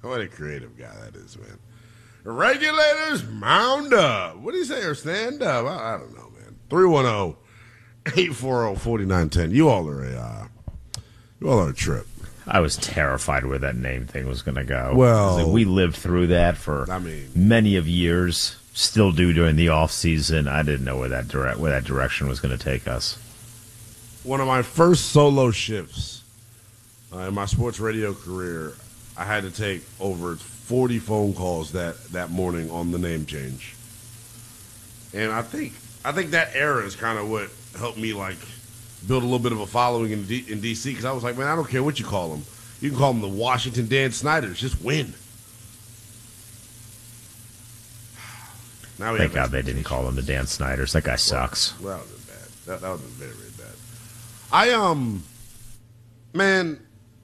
What a creative guy that is, man. Regulators, mound up. What do you say, or stand up? I don't know, man. 310-840-4910. You all are a trip. I was terrified where that name thing was going to go. Well, we lived through that for many of years. Still do during the off season. I didn't know where that direction was going to take us. One of my first solo shifts in my sports radio career, I had to take over 40 phone calls that morning on the name change. And I think that era is kind of what helped me build a little bit of a following in D.C. because I was like, man, I don't care what you call them. You can call them the Washington Dan Snyders. Just win. Thank God they didn't call him the Dan Snyders. That guy sucks. Well, that would have been bad. That would have been very, very bad.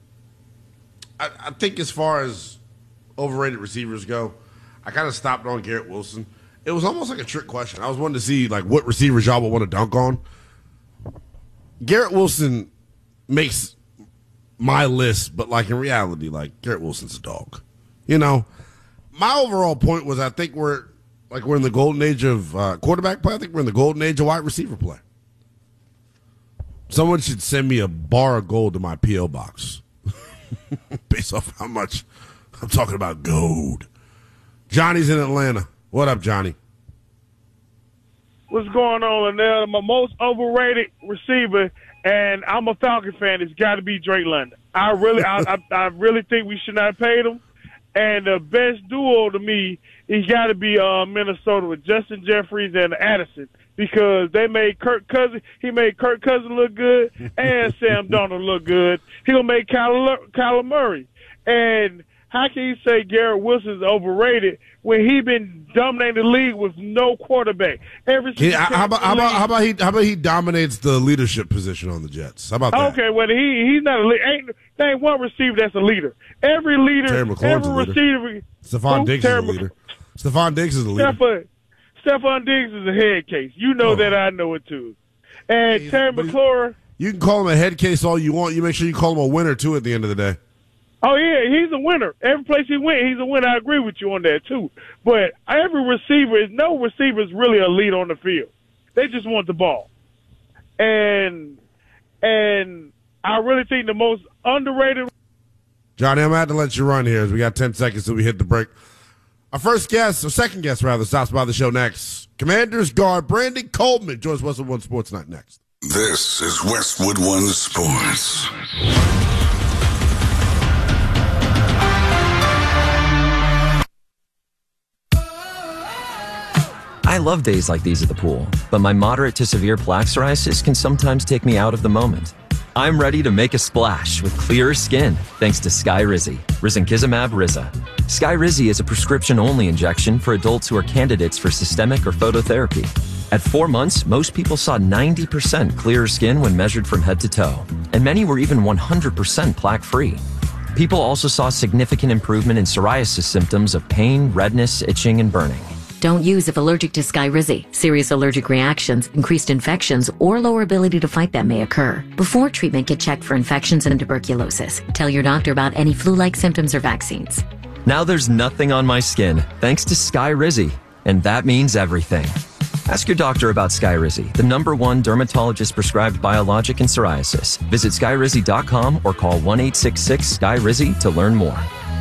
I think as far as overrated receivers go, I kind of stopped on Garrett Wilson. It was almost like a trick question. I was wanting to see what receivers y'all would want to dunk on. Garrett Wilson makes my list, but in reality, Garrett Wilson's a dog. My overall point was I think we're in the golden age of quarterback play. I think we're in the golden age of wide receiver play. Someone should send me a bar of gold to my P.O. box based off how much I'm talking about gold. Johnny's in Atlanta. What up, Johnny? What's going on, Linnell? My most overrated receiver, and I'm a Falcon fan, it's got to be Drake London. I really think we should not have paid him. And the best duo to me, he's got to be Minnesota with Justin Jeffries and Addison because they made Kirk Cousins. He made Kirk Cousins look good and Sam Darnold look good. He'll make Kyler Murray. And how can you say Garrett Wilson's overrated when he been dominating the league with no quarterback? How about he dominates the leadership position on the Jets? How about that? Okay, well he's not a leader. There ain't one receiver that's a leader. Every leader, every receiver. Stephon Diggs is a leader. Stephon Diggs is a leader. Stephon Diggs is a head case. You know that, I know it too. And Terry McLaurin. You can call him a head case all you want. You make sure you call him a winner too at the end of the day. Oh, yeah, he's a winner. Every place he went, he's a winner. I agree with you on that, too. But no receiver is really a lead on the field. They just want the ball. And I really think the most underrated. Johnny, I'm going to have to let you run here as we got 10 seconds till we hit the break. Our second guest, stops by the show next. Commanders guard Brandon Coleman joins Westwood One Sports Night next. This is Westwood One Sports. I love days like these at the pool, but my moderate to severe plaque psoriasis can sometimes take me out of the moment. I'm ready to make a splash with clearer skin thanks to Skyrizi, Risankizumab Riza. Skyrizi is a prescription-only injection for adults who are candidates for systemic or phototherapy. At 4 months, most people saw 90% clearer skin when measured from head to toe, and many were even 100% plaque-free. People also saw significant improvement in psoriasis symptoms of pain, redness, itching, and burning. Don't use if allergic to Skyrizi. Serious allergic reactions, increased infections, or lower ability to fight them may occur. Before treatment, get checked for infections and tuberculosis. Tell your doctor about any flu-like symptoms or vaccines. Now there's nothing on my skin thanks to Skyrizi, and that means everything. Ask your doctor about Skyrizi, the #1 dermatologist-prescribed biologic in psoriasis. Visit Skyrizi.com or call 1-866-SKY-RIZI to learn more.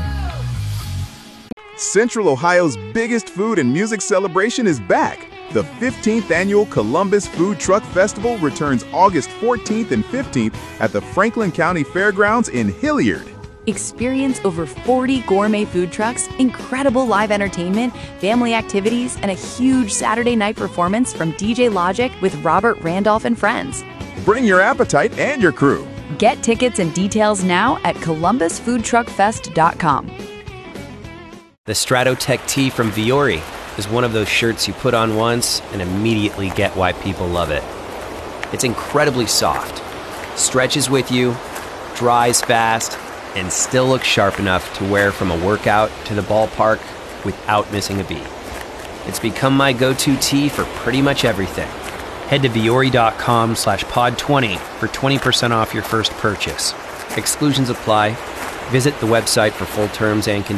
Central Ohio's biggest food and music celebration is back. The 15th annual Columbus Food Truck Festival returns August 14th and 15th at the Franklin County Fairgrounds in Hilliard. Experience over 40 gourmet food trucks, incredible live entertainment, family activities, and a huge Saturday night performance from DJ Logic with Robert Randolph and friends. Bring your appetite and your crew. Get tickets and details now at columbusfoodtruckfest.com. The Stratotech tee from Viore is one of those shirts you put on once and immediately get why people love it. It's incredibly soft, stretches with you, dries fast, and still looks sharp enough to wear from a workout to the ballpark without missing a beat. It's become my go-to tee for pretty much everything. Head to Viore.com/pod20 for 20% off your first purchase. Exclusions apply. Visit the website for full terms and conditions.